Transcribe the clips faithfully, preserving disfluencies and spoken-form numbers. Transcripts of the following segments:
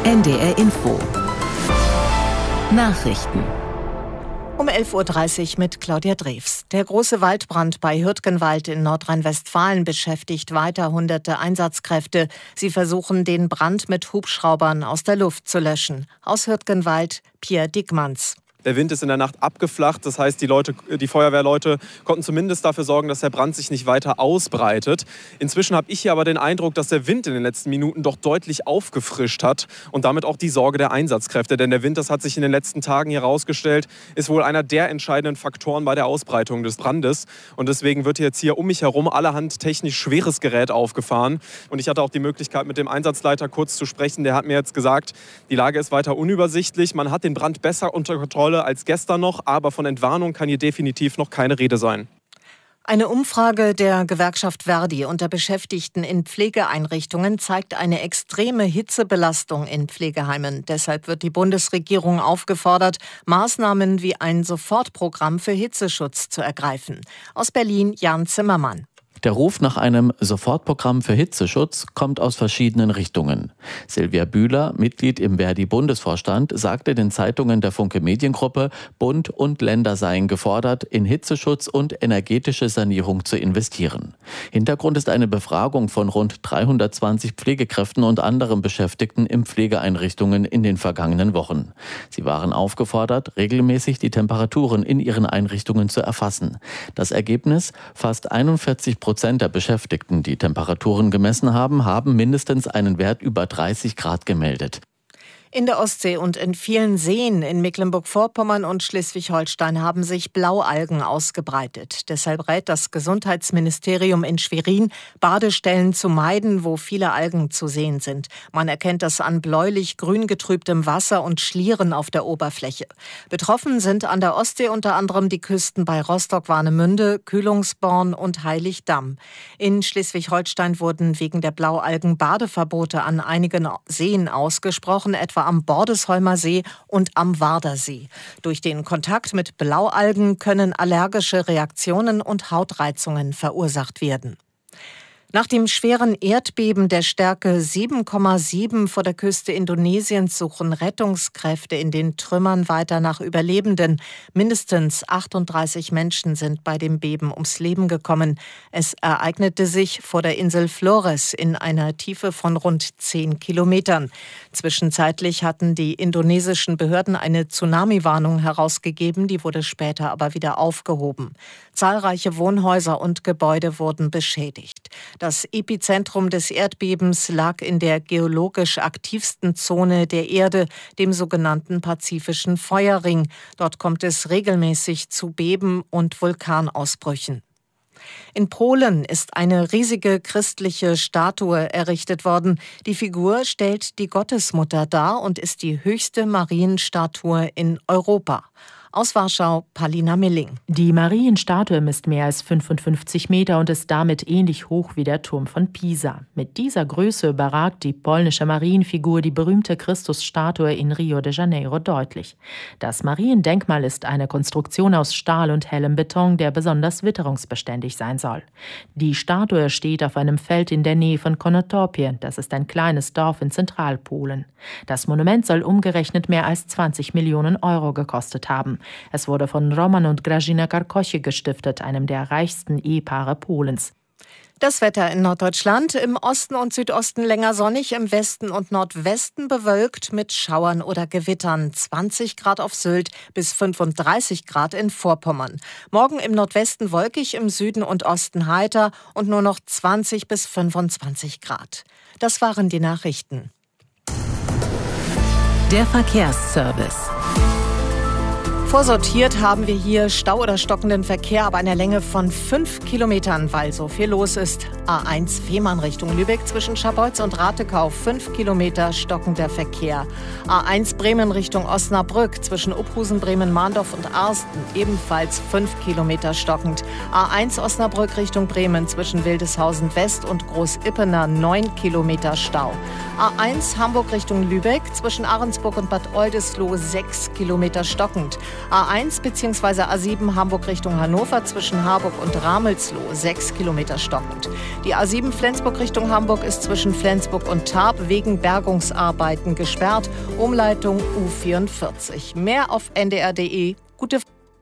N D R Info Nachrichten um elf Uhr dreißig mit Claudia Drews. Der große Waldbrand bei Hürtgenwald in Nordrhein-Westfalen beschäftigt weiter hunderte Einsatzkräfte. Sie versuchen, den Brand mit Hubschraubern aus der Luft zu löschen. Aus Hürtgenwald, Pierre Dickmanns. Der Wind ist in der Nacht abgeflacht, das heißt, die Leute, die Feuerwehrleute konnten zumindest dafür sorgen, dass der Brand sich nicht weiter ausbreitet. Inzwischen habe ich hier aber den Eindruck, dass der Wind in den letzten Minuten doch deutlich aufgefrischt hat und damit auch die Sorge der Einsatzkräfte. Denn der Wind, das hat sich in den letzten Tagen hier herausgestellt, ist wohl einer der entscheidenden Faktoren bei der Ausbreitung des Brandes. Und deswegen wird jetzt hier um mich herum allerhand technisch schweres Gerät aufgefahren. Und ich hatte auch die Möglichkeit, mit dem Einsatzleiter kurz zu sprechen. Der hat mir jetzt gesagt, die Lage ist weiter unübersichtlich. Man hat den Brand besser unter Kontrolle als gestern noch, aber von Entwarnung kann hier definitiv noch keine Rede sein. Eine Umfrage der Gewerkschaft Verdi unter Beschäftigten in Pflegeeinrichtungen zeigt eine extreme Hitzebelastung in Pflegeheimen. Deshalb wird die Bundesregierung aufgefordert, Maßnahmen wie ein Sofortprogramm für Hitzeschutz zu ergreifen. Aus Berlin Jan Zimmermann. Der Ruf nach einem Sofortprogramm für Hitzeschutz kommt aus verschiedenen Richtungen. Silvia Bühler, Mitglied im Verdi-Bundesvorstand, sagte den Zeitungen der Funke Mediengruppe, Bund und Länder seien gefordert, in Hitzeschutz und energetische Sanierung zu investieren. Hintergrund ist eine Befragung von rund dreihundertzwanzig Pflegekräften und anderen Beschäftigten in Pflegeeinrichtungen in den vergangenen Wochen. Sie waren aufgefordert, regelmäßig die Temperaturen in ihren Einrichtungen zu erfassen. Das Ergebnis: fast einundvierzig Prozent der Beschäftigten, die Temperaturen gemessen haben, haben mindestens einen Wert über dreißig Grad gemeldet. In der Ostsee und in vielen Seen in Mecklenburg-Vorpommern und Schleswig-Holstein haben sich Blaualgen ausgebreitet. Deshalb rät das Gesundheitsministerium in Schwerin, Badestellen zu meiden, wo viele Algen zu sehen sind. Man erkennt das an bläulich-grün getrübtem Wasser und Schlieren auf der Oberfläche. Betroffen sind an der Ostsee unter anderem die Küsten bei Rostock-Warnemünde, Kühlungsborn und Heiligdamm. In Schleswig-Holstein wurden wegen der Blaualgen Badeverbote an einigen Seen ausgesprochen, etwa am Bordesholmer See und am Wardersee. Durch den Kontakt mit Blaualgen können allergische Reaktionen und Hautreizungen verursacht werden. Nach dem schweren Erdbeben der Stärke sieben Komma sieben vor der Küste Indonesiens suchen Rettungskräfte in den Trümmern weiter nach Überlebenden. Mindestens achtunddreißig Menschen sind bei dem Beben ums Leben gekommen. Es ereignete sich vor der Insel Flores in einer Tiefe von rund zehn Kilometern. Zwischenzeitlich hatten die indonesischen Behörden eine Tsunami-Warnung herausgegeben, die wurde später aber wieder aufgehoben. Zahlreiche Wohnhäuser und Gebäude wurden beschädigt. Das Epizentrum des Erdbebens lag in der geologisch aktivsten Zone der Erde, dem sogenannten Pazifischen Feuerring. Dort kommt es regelmäßig zu Beben und Vulkanausbrüchen. In Polen ist eine riesige christliche Statue errichtet worden. Die Figur stellt die Gottesmutter dar und ist die höchste Marienstatue in Europa. Aus Warschau, Palina Milling. Die Marienstatue misst mehr als fünfundfünfzig Meter und ist damit ähnlich hoch wie der Turm von Pisa. Mit dieser Größe überragt die polnische Marienfigur die berühmte Christusstatue in Rio de Janeiro deutlich. Das Mariendenkmal ist eine Konstruktion aus Stahl und hellem Beton, der besonders witterungsbeständig sein soll. Die Statue steht auf einem Feld in der Nähe von Konotopie. Das ist ein kleines Dorf in Zentralpolen. Das Monument soll umgerechnet mehr als zwanzig Millionen Euro gekostet haben. Es wurde von Roman und Grażyna Karkosie gestiftet, einem der reichsten Ehepaare Polens. Das Wetter in Norddeutschland: im Osten und Südosten länger sonnig, im Westen und Nordwesten bewölkt mit Schauern oder Gewittern. zwanzig Grad auf Sylt bis fünfunddreißig Grad in Vorpommern. Morgen im Nordwesten wolkig, im Süden und Osten heiter und nur noch zwanzig bis fünfundzwanzig Grad. Das waren die Nachrichten. Der Verkehrsservice. Vorsortiert haben wir hier Stau oder stockenden Verkehr ab einer Länge von fünf Kilometern, weil so viel los ist. A eins Fehmarn Richtung Lübeck zwischen Scharbeutz und Ratekau, fünf Kilometer stockender Verkehr. A eins Bremen Richtung Osnabrück zwischen Uphusen, Bremen, Mahndorf und Arsten, ebenfalls fünf Kilometer stockend. A eins Osnabrück Richtung Bremen zwischen Wildeshausen West und Großippener, neun Kilometer Stau. A eins Hamburg Richtung Lübeck zwischen Ahrensburg und Bad Oldesloe, sechs Kilometer stockend. A eins bzw. A sieben Hamburg Richtung Hannover zwischen Harburg und Ramelsloh sechs Kilometer stockend. Die A sieben Flensburg Richtung Hamburg ist zwischen Flensburg und Tarp wegen Bergungsarbeiten gesperrt. Umleitung U vierundvierzig. Mehr auf N D R Punkt D E. Gute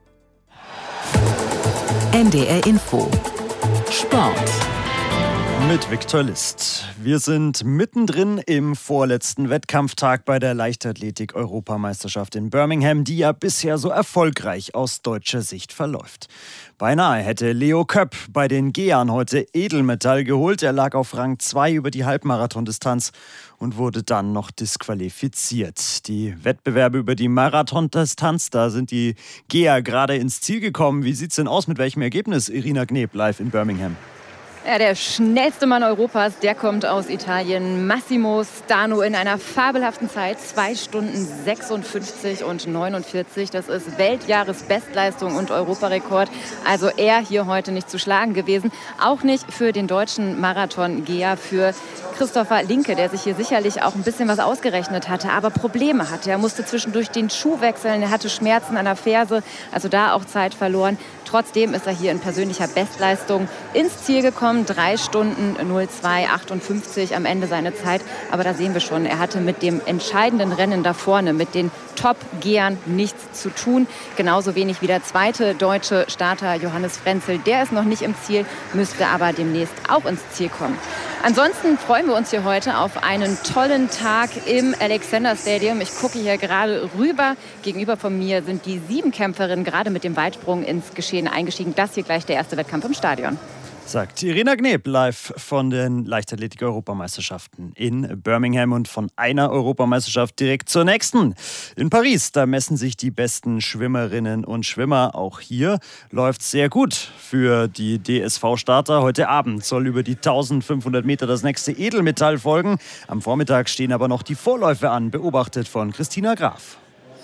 N D R Info. Sport. Mit Viktor List. Wir sind mittendrin im vorletzten Wettkampftag bei der Leichtathletik-Europameisterschaft in Birmingham, die ja bisher so erfolgreich aus deutscher Sicht verläuft. Beinahe hätte Leo Köpp bei den Gehern heute Edelmetall geholt. Er lag auf Rang zwei über die Halbmarathondistanz und wurde dann noch disqualifiziert. Die Wettbewerbe über die Marathondistanz, da sind die Geher gerade ins Ziel gekommen. Wie sieht's denn aus? Mit welchem Ergebnis? Irina Gneb live in Birmingham. Ja, der schnellste Mann Europas, der kommt aus Italien. Massimo Stano in einer fabelhaften Zeit. zwei Stunden sechsundfünfzig und neunundvierzig. Das ist Weltjahresbestleistung und Europarekord. Also er hier heute nicht zu schlagen gewesen. Auch nicht für den deutschen Marathon-Geher, für Christopher Linke, der sich hier sicherlich auch ein bisschen was ausgerechnet hatte, aber Probleme hatte. Er musste zwischendurch den Schuh wechseln. Er hatte Schmerzen an der Ferse, also da auch Zeit verloren. Trotzdem ist er hier in persönlicher Bestleistung ins Ziel gekommen. drei Stunden null zwei achtundfünfzig am Ende seine Zeit. Aber da sehen wir schon, er hatte mit dem entscheidenden Rennen da vorne, mit den Top-Gehern nichts zu tun. Genauso wenig wie der zweite deutsche Starter Johannes Frenzel. Der ist noch nicht im Ziel, müsste aber demnächst auch ins Ziel kommen. Ansonsten freuen wir uns hier heute auf einen tollen Tag im Alexander Stadium. Ich gucke hier gerade rüber. Gegenüber von mir sind die sieben Kämpferinnen gerade mit dem Weitsprung ins Geschehen eingestiegen. Das hier gleich der erste Wettkampf im Stadion. Sagt Irina Gneb live von den Leichtathletik-Europameisterschaften in Birmingham und von einer Europameisterschaft direkt zur nächsten. In Paris, da messen sich die besten Schwimmerinnen und Schwimmer. Auch hier läuft es sehr gut für die D S V-Starter. Heute Abend soll über die eintausendfünfhundert Meter das nächste Edelmetall folgen. Am Vormittag stehen aber noch die Vorläufe an, beobachtet von Christina Graf.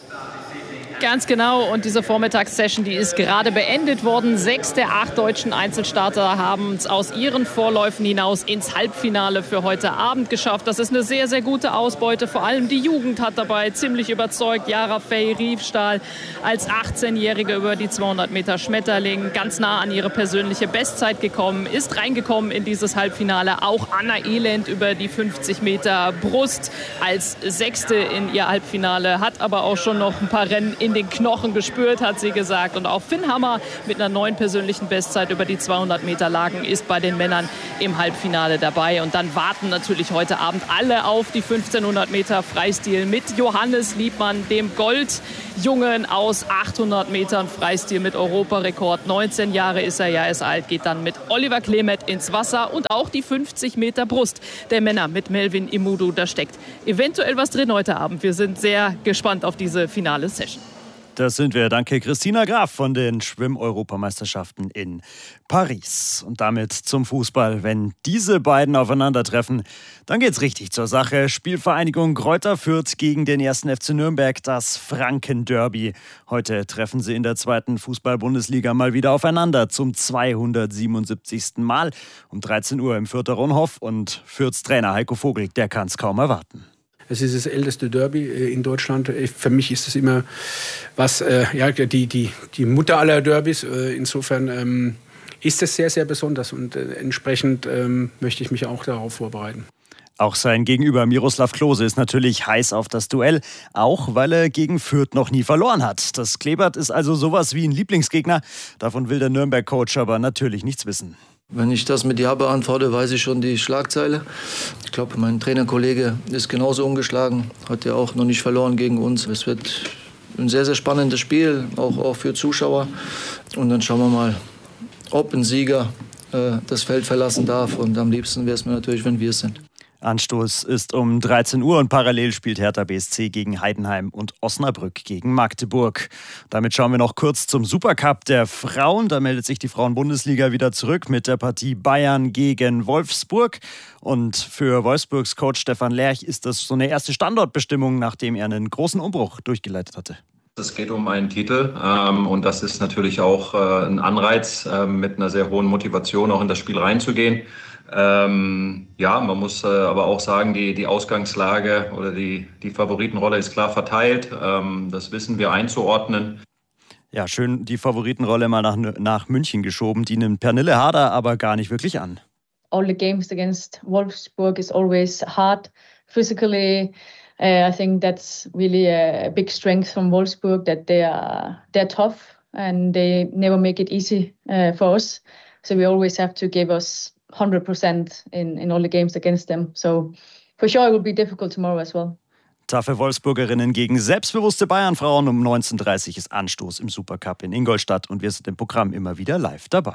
Ganz genau, und diese Vormittagssession, die ist gerade beendet worden. Sechs der acht deutschen Einzelstarter haben es aus ihren Vorläufen hinaus ins Halbfinale für heute Abend geschafft. Das ist eine sehr, sehr gute Ausbeute. Vor allem die Jugend hat dabei ziemlich überzeugt. Yara Faye Riefstahl als achtzehnjährige über die zweihundert Meter Schmetterling ganz nah an ihre persönliche Bestzeit gekommen, ist reingekommen in dieses Halbfinale. Auch Anna Elend über die fünfzig Meter Brust als Sechste in ihr Halbfinale, hat aber auch schon noch ein paar Rennen in in den Knochen gespürt, hat sie gesagt. Und auch Finn Hammer mit einer neuen persönlichen Bestzeit über die zweihundert Meter Lagen ist bei den Männern im Halbfinale dabei. Und dann warten natürlich heute Abend alle auf die fünfzehnhundert Meter Freistil mit Johannes Liebmann, dem Goldjungen aus achthundert Metern Freistil mit Europarekord. neunzehn Jahre ist er ja erst alt, geht dann mit Oliver Klemet ins Wasser. Und auch die fünfzig Meter Brust der Männer mit Melvin Imudu. Da steckt eventuell was drin heute Abend. Wir sind sehr gespannt auf diese finale Session. Das sind wir. Danke Christina Graf von den Schwimm-Europameisterschaften in Paris. Und damit zum Fußball. Wenn diese beiden aufeinandertreffen, dann geht's richtig zur Sache. Spielvereinigung Greuther Fürth gegen den ersten F C Nürnberg, das Franken-Derby. Heute treffen sie in der zweiten Fußball-Bundesliga mal wieder aufeinander zum zweihundertsiebenundsiebzigsten Mal um dreizehn Uhr im Fürther Ronhof. Und Fürths Trainer Heiko Vogel, der kann es kaum erwarten. Es ist das älteste Derby in Deutschland. Für mich ist es immer was, äh, ja, die, die, die Mutter aller Derbys. Insofern ähm, ist es sehr, sehr besonders und äh, entsprechend ähm, möchte ich mich auch darauf vorbereiten. Auch sein Gegenüber Miroslav Klose ist natürlich heiß auf das Duell, auch weil er gegen Fürth noch nie verloren hat. Das Kleeblatt ist also sowas wie ein Lieblingsgegner. Davon will der Nürnberg-Coach aber natürlich nichts wissen. Wenn ich das mit Ja beantworte, weiß ich schon die Schlagzeile. Ich glaube, mein Trainerkollege ist genauso umgeschlagen, hat ja auch noch nicht verloren gegen uns. Es wird ein sehr, sehr spannendes Spiel, auch, auch für Zuschauer. Und dann schauen wir mal, ob ein Sieger äh, das Feld verlassen darf. Und am liebsten wäre es mir natürlich, wenn wir es sind. Anstoß ist um dreizehn Uhr und parallel spielt Hertha B S C gegen Heidenheim und Osnabrück gegen Magdeburg. Damit schauen wir noch kurz zum Supercup der Frauen. Da meldet sich die Frauen-Bundesliga wieder zurück mit der Partie Bayern gegen Wolfsburg. Und für Wolfsburgs Coach Stefan Lerch ist das so eine erste Standortbestimmung, nachdem er einen großen Umbruch durchgeleitet hatte. Es geht um einen Titel ähm, und das ist natürlich auch äh, ein Anreiz, äh, mit einer sehr hohen Motivation auch in das Spiel reinzugehen. Ähm, ja, man muss äh, aber auch sagen, die, die Ausgangslage oder die, die Favoritenrolle ist klar verteilt. Ähm, das wissen wir einzuordnen. Ja, schön die Favoritenrolle mal nach, nach München geschoben. Die nimmt Pernille Harder aber gar nicht wirklich an. All the games against Wolfsburg is always hard physically. Uh, I think that's really a big strength from Wolfsburg, that they are they're tough and they never make it easy uh, for us. So we always have to give us one hundred percent in, in all the games against them. So for sure it will be difficult tomorrow as well. Taffe Wolfsburgerinnen gegen selbstbewusste Bayern-Frauen. Um neunzehn Uhr dreißig ist Anstoß im Supercup in Ingolstadt und wir sind im Programm immer wieder live dabei.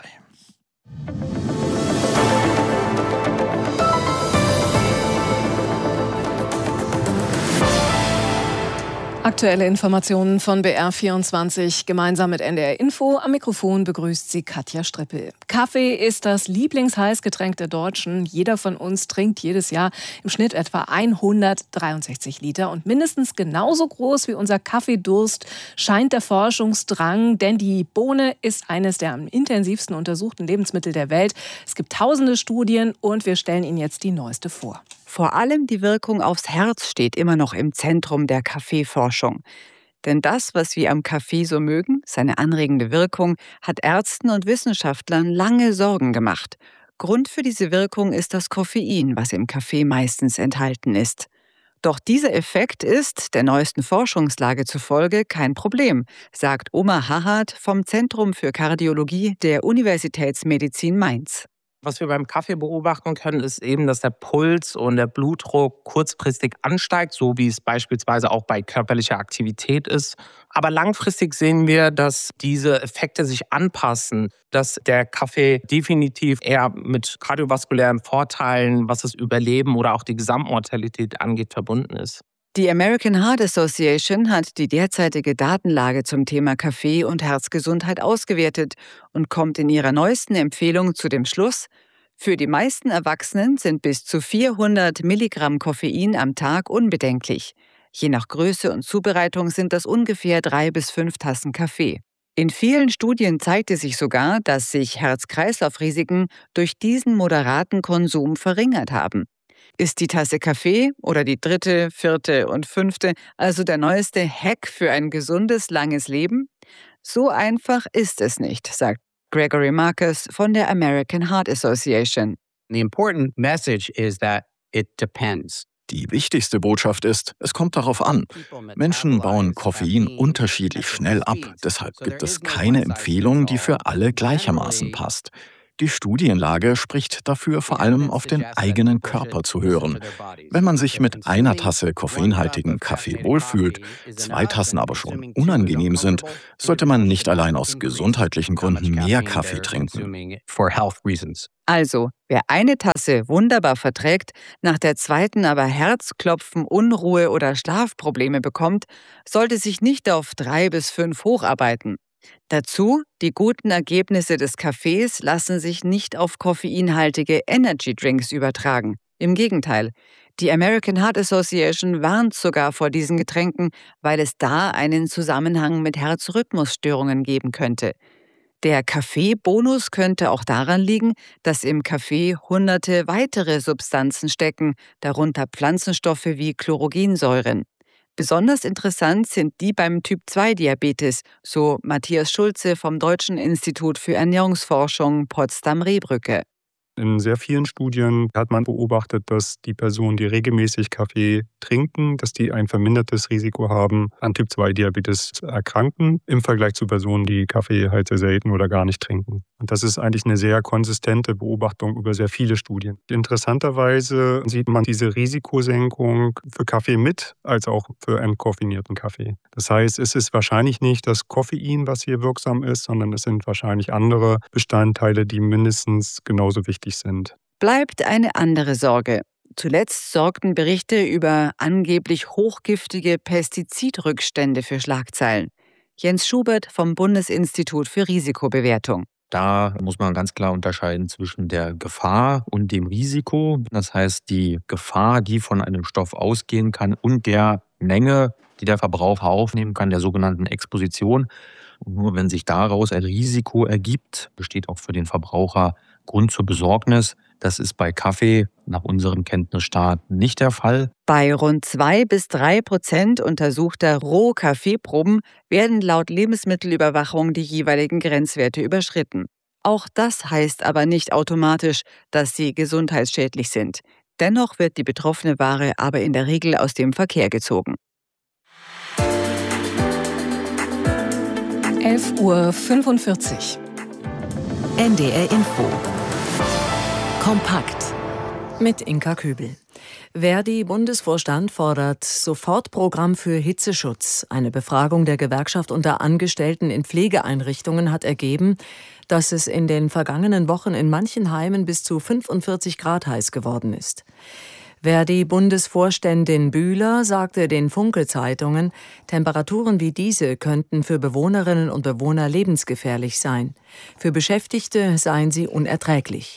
Aktuelle Informationen von B R vierundzwanzig gemeinsam mit N D R Info. Am Mikrofon begrüßt sie Katja Strippel. Kaffee ist das Lieblingsheißgetränk der Deutschen. Jeder von uns trinkt jedes Jahr im Schnitt etwa hundertdreiundsechzig Liter. Und mindestens genauso groß wie unser Kaffeedurst scheint der Forschungsdrang. Denn die Bohne ist eines der am intensivsten untersuchten Lebensmittel der Welt. Es gibt tausende Studien und wir stellen Ihnen jetzt die neueste vor. Vor allem die Wirkung aufs Herz steht immer noch im Zentrum der Kaffeeforschung. Denn das, was wir am Kaffee so mögen, seine anregende Wirkung, hat Ärzten und Wissenschaftlern lange Sorgen gemacht. Grund für diese Wirkung ist das Koffein, was im Kaffee meistens enthalten ist. Doch dieser Effekt ist, der neuesten Forschungslage zufolge, kein Problem, sagt Omar Hahad vom Zentrum für Kardiologie der Universitätsmedizin Mainz. Was wir beim Kaffee beobachten können, ist eben, dass der Puls und der Blutdruck kurzfristig ansteigt, so wie es beispielsweise auch bei körperlicher Aktivität ist. Aber langfristig sehen wir, dass diese Effekte sich anpassen, dass der Kaffee definitiv eher mit kardiovaskulären Vorteilen, was das Überleben oder auch die Gesamtmortalität angeht, verbunden ist. Die American Heart Association hat die derzeitige Datenlage zum Thema Kaffee und Herzgesundheit ausgewertet und kommt in ihrer neuesten Empfehlung zu dem Schluss: Für die meisten Erwachsenen sind bis zu vierhundert Milligramm Koffein am Tag unbedenklich. Je nach Größe und Zubereitung sind das ungefähr drei bis fünf Tassen Kaffee. In vielen Studien zeigte sich sogar, dass sich Herz-Kreislauf-Risiken durch diesen moderaten Konsum verringert haben. Ist die Tasse Kaffee oder die dritte, vierte und fünfte also der neueste Hack für ein gesundes, langes Leben? So einfach ist es nicht, sagt Gregory Marcus von der American Heart Association. The important message is that it depends. Die wichtigste Botschaft ist, es kommt darauf an. Menschen bauen Koffein unterschiedlich schnell ab. Deshalb gibt es keine Empfehlung, die für alle gleichermaßen passt. Die Studienlage spricht dafür, vor allem auf den eigenen Körper zu hören. Wenn man sich mit einer Tasse koffeinhaltigen Kaffee wohlfühlt, zwei Tassen aber schon unangenehm sind, sollte man nicht allein aus gesundheitlichen Gründen mehr Kaffee trinken. Also, wer eine Tasse wunderbar verträgt, nach der zweiten aber Herzklopfen, Unruhe oder Schlafprobleme bekommt, sollte sich nicht auf drei bis fünf hocharbeiten. Dazu, die guten Ergebnisse des Kaffees lassen sich nicht auf koffeinhaltige Energy Drinks übertragen. Im Gegenteil, die American Heart Association warnt sogar vor diesen Getränken, weil es da einen Zusammenhang mit Herzrhythmusstörungen geben könnte. Der Kaffeebonus könnte auch daran liegen, dass im Kaffee hunderte weitere Substanzen stecken, darunter Pflanzenstoffe wie Chlorogensäuren. Besonders interessant sind die beim Typ zwei Diabetes, so Matthias Schulze vom Deutschen Institut für Ernährungsforschung Potsdam-Rehbrücke. In sehr vielen Studien hat man beobachtet, dass die Personen, die regelmäßig Kaffee trinken, dass die ein vermindertes Risiko haben, an Typ zwei Diabetes zu erkranken, im Vergleich zu Personen, die Kaffee halt sehr selten oder gar nicht trinken. Und das ist eigentlich eine sehr konsistente Beobachtung über sehr viele Studien. Interessanterweise sieht man diese Risikosenkung für Kaffee mit, als auch für entkoffinierten Kaffee. Das heißt, es ist wahrscheinlich nicht das Koffein, was hier wirksam ist, sondern es sind wahrscheinlich andere Bestandteile, die mindestens genauso wichtig sind. Bleibt eine andere Sorge. Zuletzt sorgten Berichte über angeblich hochgiftige Pestizidrückstände für Schlagzeilen. Jens Schubert vom Bundesinstitut für Risikobewertung. Da muss man ganz klar unterscheiden zwischen der Gefahr und dem Risiko. Das heißt, die Gefahr, die von einem Stoff ausgehen kann, und der Menge, die der Verbraucher aufnehmen kann, der sogenannten Exposition. Und nur wenn sich daraus ein Risiko ergibt, besteht auch für den Verbraucher Grund zur Besorgnis, Das ist bei Kaffee nach unserem Kenntnisstand nicht der Fall. Bei rund zwei bis drei Prozent untersuchter Rohkaffeeproben werden laut Lebensmittelüberwachung die jeweiligen Grenzwerte überschritten. Auch das heißt aber nicht automatisch, dass sie gesundheitsschädlich sind. Dennoch wird die betroffene Ware aber in der Regel aus dem Verkehr gezogen. elf Uhr fünfundvierzig. N D R Info. Kompakt. Mit Inka Kübel. Verdi-Bundesvorstand fordert Sofortprogramm für Hitzeschutz. Eine Befragung der Gewerkschaft unter Angestellten in Pflegeeinrichtungen hat ergeben, dass es in den vergangenen Wochen in manchen Heimen bis zu fünfundvierzig Grad heiß geworden ist. Verdi-Bundesvorständin Bühler sagte den Funke-Zeitungen, Temperaturen wie diese könnten für Bewohnerinnen und Bewohner lebensgefährlich sein. Für Beschäftigte seien sie unerträglich.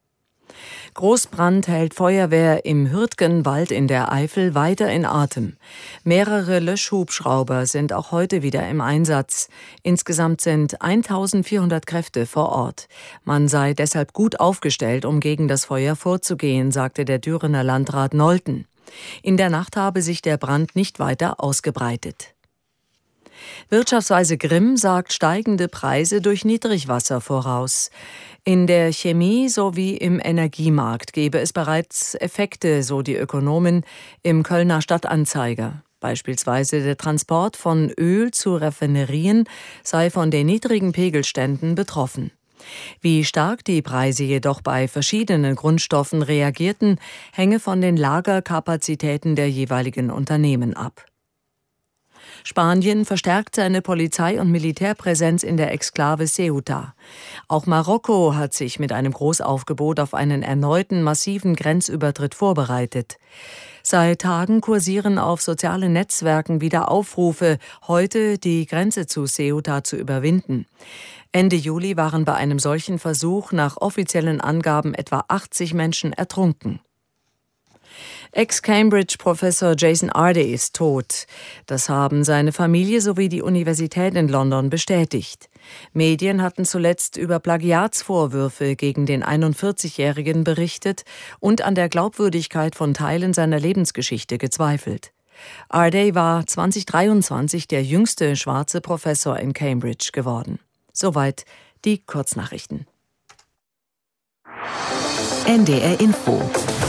Großbrand hält Feuerwehr im Hürtgenwald in der Eifel weiter in Atem. Mehrere Löschhubschrauber sind auch heute wieder im Einsatz. Insgesamt sind eintausendvierhundert Kräfte vor Ort. Man sei deshalb gut aufgestellt, um gegen das Feuer vorzugehen, sagte der Dürener Landrat Nolten. In der Nacht habe sich der Brand nicht weiter ausgebreitet. Wirtschaftsweise Grimm sagt steigende Preise durch Niedrigwasser voraus. In der Chemie sowie im Energiemarkt gebe es bereits Effekte, so die Ökonomin im Kölner Stadtanzeiger. Beispielsweise der Transport von Öl zu Raffinerien sei von den niedrigen Pegelständen betroffen. Wie stark die Preise jedoch bei verschiedenen Grundstoffen reagierten, hänge von den Lagerkapazitäten der jeweiligen Unternehmen ab. Spanien verstärkt seine Polizei- und Militärpräsenz in der Exklave Ceuta. Auch Marokko hat sich mit einem Großaufgebot auf einen erneuten massiven Grenzübertritt vorbereitet. Seit Tagen kursieren auf sozialen Netzwerken wieder Aufrufe, heute die Grenze zu Ceuta zu überwinden. Ende Juli waren bei einem solchen Versuch nach offiziellen Angaben etwa achtzig Menschen ertrunken. Ex-Cambridge-Professor Jason Arday ist tot. Das haben seine Familie sowie die Universität in London bestätigt. Medien hatten zuletzt über Plagiatsvorwürfe gegen den einundvierzigjährigen berichtet und an der Glaubwürdigkeit von Teilen seiner Lebensgeschichte gezweifelt. Arday war zweitausenddreiundzwanzig der jüngste schwarze Professor in Cambridge geworden. Soweit die Kurznachrichten. N D R Info.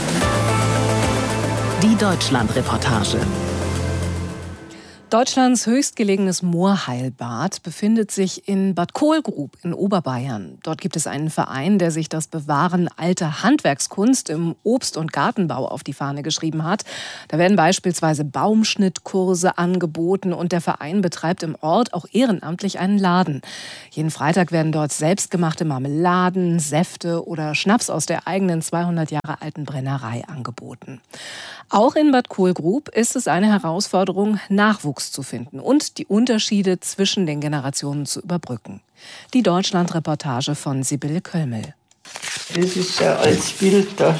Die Deutschlandreportage. Deutschlands höchstgelegenes Moorheilbad befindet sich in Bad Kohlgrub in Oberbayern. Dort gibt es einen Verein, der sich das Bewahren alter Handwerkskunst im Obst- und Gartenbau auf die Fahne geschrieben hat. Da werden beispielsweise Baumschnittkurse angeboten und der Verein betreibt im Ort auch ehrenamtlich einen Laden. Jeden Freitag werden dort selbstgemachte Marmeladen, Säfte oder Schnaps aus der eigenen zweihundert Jahre alten Brennerei angeboten. Auch in Bad Kohlgrub ist es eine Herausforderung, Nachwuchs zu finden und die Unterschiede zwischen den Generationen zu überbrücken. Die Deutschlandreportage von Sibylle Köllmel. Das ist ein altes Bild da.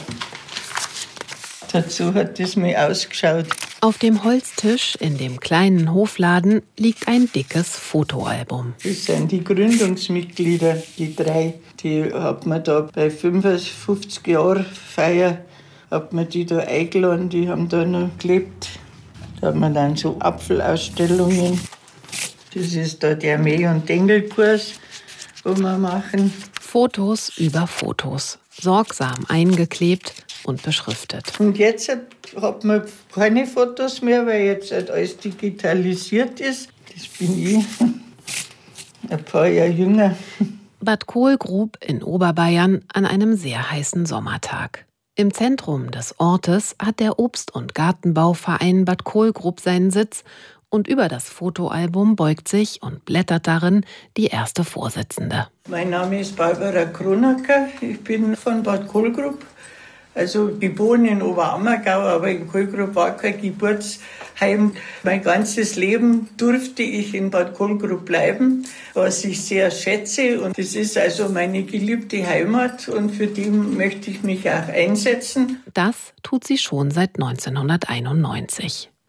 Dazu hat das mir ausgeschaut. Auf dem Holztisch in dem kleinen Hofladen liegt ein dickes Fotoalbum. Das sind die Gründungsmitglieder, die drei. Die hat man da bei fünfundfünfzig Jahren Feier, hat man die da eingeladen, die haben da noch gelebt. Da hat man dann so Apfelausstellungen. Das ist da der Mäh- und Dengelkurs, wo wir machen. Fotos über Fotos, sorgsam eingeklebt und beschriftet. Und jetzt hat man keine Fotos mehr, weil jetzt halt alles digitalisiert ist. Das bin ich, ein paar Jahre jünger. Bad Kohlgrub in Oberbayern an einem sehr heißen Sommertag. Im Zentrum des Ortes hat der Obst- und Gartenbauverein Bad Kohlgrub seinen Sitz und über das Fotoalbum beugt sich und blättert darin die erste Vorsitzende. Mein Name ist Barbara Kronacker, ich bin von Bad Kohlgrub. Also ich wohne in Oberammergau, aber in Kohlgrub war kein Geburtsheim. Mein ganzes Leben durfte ich in Bad Kohlgrub bleiben, was ich sehr schätze. Und das ist also meine geliebte Heimat und für die möchte ich mich auch einsetzen. Das tut sie schon seit neunzehnhunderteinundneunzig.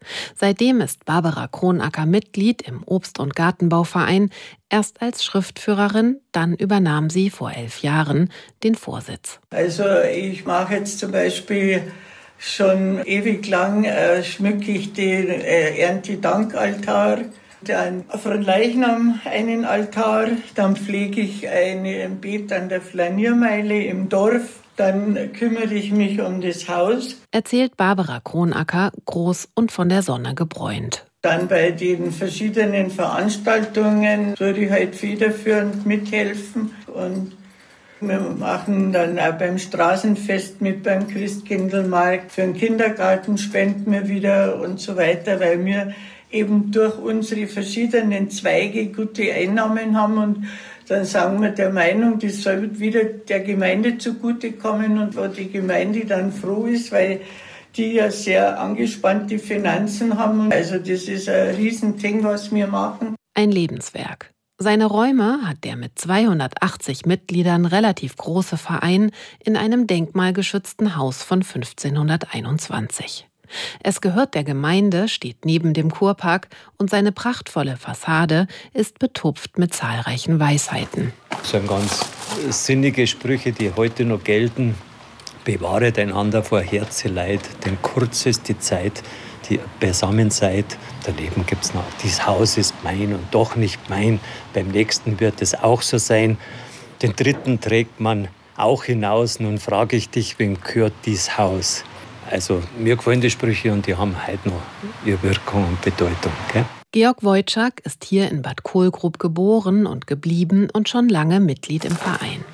Seitdem ist Barbara Kronacker Mitglied im Obst- und Gartenbauverein, erst als Schriftführerin, dann übernahm sie vor elf Jahren den Vorsitz. Also ich mache jetzt zum Beispiel schon ewig lang, äh, schmücke ich den äh, Erntedankaltar, dann Fronleichnam einen Altar, dann pflege ich ein Beet an der Flaniermeile im Dorf. Dann kümmere ich mich um das Haus. Erzählt Barbara Kronacker, groß und von der Sonne gebräunt. Dann bei den verschiedenen Veranstaltungen soll ich halt federführend mithelfen. Und wir machen dann auch beim Straßenfest mit, beim Christkindlmarkt. Für den Kindergarten spenden wir wieder und so weiter, weil wir eben durch unsere verschiedenen Zweige gute Einnahmen haben. Und dann sagen wir der Meinung, das soll wieder der Gemeinde zugutekommen und wo die Gemeinde dann froh ist, weil die ja sehr angespannte Finanzen haben. Also das ist ein Riesending, was wir machen. Ein Lebenswerk. Seine Räume hat der mit zweihundertachtzig Mitgliedern relativ große Verein in einem denkmalgeschützten Haus von fünfzehnhunderteinundzwanzig. Es gehört der Gemeinde, steht neben dem Kurpark und seine prachtvolle Fassade ist betupft mit zahlreichen Weisheiten. Das sind ganz sinnige Sprüche, die heute noch gelten. Bewahret einander vor Herzeleid, denn kurz ist die Zeit, die beisammen seid. Daneben gibt es noch, dieses Haus ist mein und doch nicht mein. Beim nächsten wird es auch so sein. Den dritten trägt man auch hinaus. Nun frage ich dich, wem gehört dieses Haus? Also mir gefallen die Sprüche und die haben heute noch ihre Wirkung und Bedeutung. Gell? Georg Wojczak ist hier in Bad Kohlgrub geboren und geblieben und schon lange Mitglied im Verein.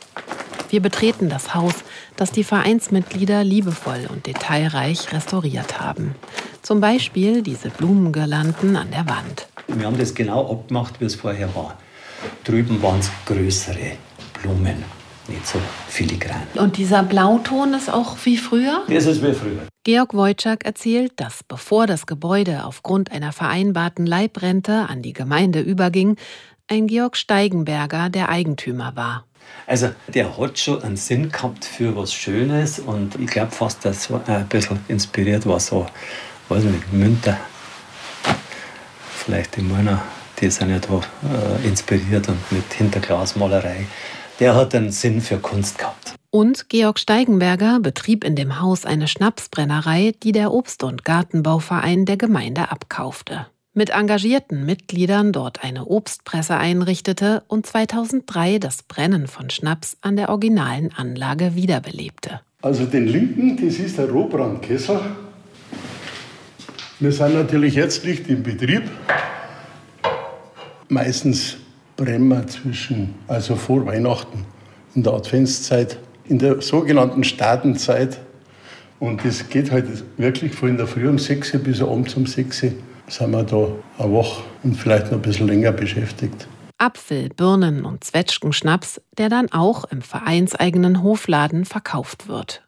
Wir betreten das Haus, das die Vereinsmitglieder liebevoll und detailreich restauriert haben. Zum Beispiel diese Blumengirlanden an der Wand. Wir haben das genau abgemacht, wie es vorher war. Drüben waren es größere Blumen, nicht so filigran. Und dieser Blauton ist auch wie früher? Das ist wie früher. Georg Wojczak erzählt, dass bevor das Gebäude aufgrund einer vereinbarten Leibrente an die Gemeinde überging, ein Georg Steigenberger der Eigentümer war. Also der hat schon einen Sinn gehabt für was Schönes und ich glaube fast, dass er ein bisschen inspiriert war, so, weiß nicht, Münter, vielleicht die Männer, die sind ja da äh, inspiriert und mit Hinterglasmalerei. Der hat einen Sinn für Kunst gehabt. Und Georg Steigenberger betrieb in dem Haus eine Schnapsbrennerei, die der Obst- und Gartenbauverein der Gemeinde abkaufte. Mit engagierten Mitgliedern dort eine Obstpresse einrichtete und zweitausenddrei das Brennen von Schnaps an der originalen Anlage wiederbelebte. Also den linken, das ist der Rohbrandkessel. Wir sind natürlich jetzt nicht im Betrieb. Meistens brennen wir zwischen, also vor Weihnachten, in der Adventszeit, in der sogenannten Stadenzeit. Und das geht halt wirklich von in der Früh um sechs bis abends um sechs sind wir da eine Woche und vielleicht noch ein bisschen länger beschäftigt. Apfel-, Birnen- und Zwetschgenschnaps, der dann auch im vereinseigenen Hofladen verkauft wird.